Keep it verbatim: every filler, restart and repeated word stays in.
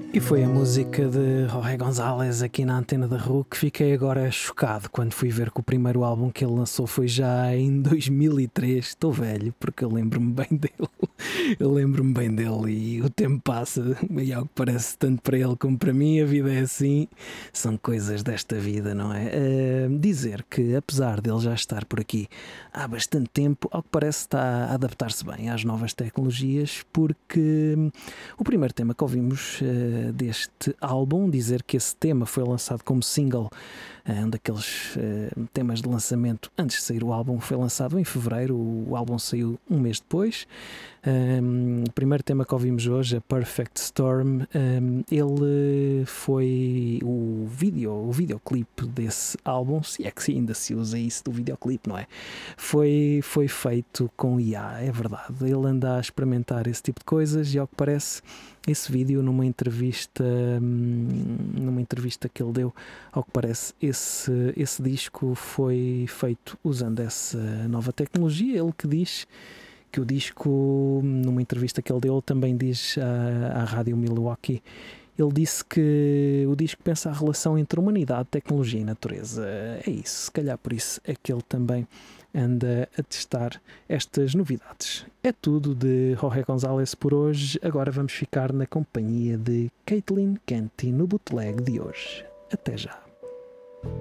E foi a música de Jorge Gonzalez aqui na Antena da R U que fiquei agora chocado quando fui ver que o primeiro álbum que ele lançou foi já em dois mil e três. Estou velho porque eu lembro-me bem dele. Eu lembro-me bem dele e o tempo passa e ao que parece tanto para ele como para mim a vida é assim, são coisas desta vida, não é? Uh, dizer que apesar dele já estar por aqui há bastante tempo, ao que parece está a adaptar-se bem às novas tecnologias, porque o primeiro tema que ouvimos uh, deste álbum, dizer que esse tema foi lançado como single, uh, um daqueles uh, temas de lançamento antes de sair o álbum, foi lançado em fevereiro, o álbum saiu um mês depois. Um, o primeiro tema que ouvimos hoje, a Perfect Storm, um, ele foi o vídeo, o videoclipe desse álbum, se é que ainda se usa isso do videoclipe, não é? Foi, foi feito com I A, é verdade. Ele anda a experimentar esse tipo de coisas e, ao que parece, esse vídeo, numa entrevista, numa entrevista que ele deu, ao que parece, esse, esse disco foi feito usando essa nova tecnologia. Ele que diz que o disco, numa entrevista que ele deu, também diz à, à rádio Milwaukee, ele disse que o disco pensa a relação entre humanidade, tecnologia e natureza. É isso, se calhar por isso é que ele também anda a testar estas novidades. É tudo de Jorge Gonzalez por hoje. Agora vamos ficar na companhia de Caitlin Canty no bootleg de hoje. Até já.